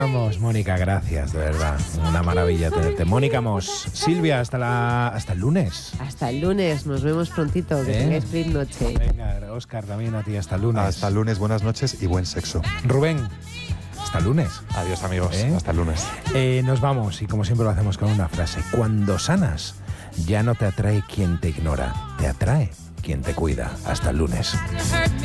Vamos, Mónica, gracias, de verdad. Una maravilla tenerte. Mónica Mos. Silvia, hasta el lunes. Hasta el lunes, nos vemos prontito. Que tengáis feliz noche. Venga, Óscar, también a ti, hasta el lunes. Hasta el lunes, buenas noches y buen sexo. Rubén, hasta el lunes. Adiós, amigos. Hasta el lunes. Nos vamos y como siempre lo hacemos con una frase. Cuando sanas, ya no te atrae quien te ignora, te atrae quien te cuida. Hasta el lunes.